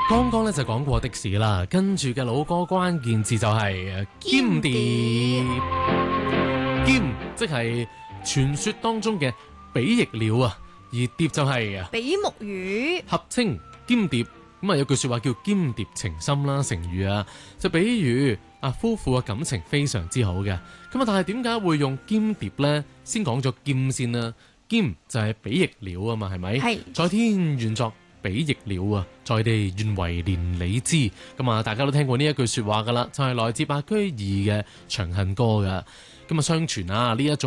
剛剛咧就講過的士啦，跟住嘅老歌關鍵字就係兼蝶。兼即係傳說當中嘅比翼鳥啊，而蝶就係比目魚， 合稱兼蝶。咁啊有句說話叫兼蝶情深啦，成語啊，就比喻夫婦嘅感情非常之好嘅。咁啊，但係點解會用兼蝶呢？先講咗兼先啦，兼就係比翼鳥啊嘛，係咪？ 係。 在天願作比翼鳥啊，在地願為連理枝。咁啊，大家都聽過呢一句說話噶啦，就係來自白居易嘅《長恨歌》噶。咁啊，相傳呢一種